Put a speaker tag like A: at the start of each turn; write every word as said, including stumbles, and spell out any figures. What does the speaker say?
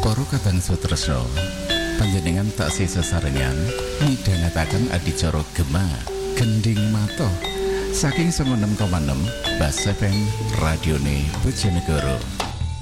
A: Para kadang sutresna, panjenengan taksih sesarengan midhangetaken adicara Gema Gending Mata saking sanga enam koma enam Bas F M Radione Bojonegoro.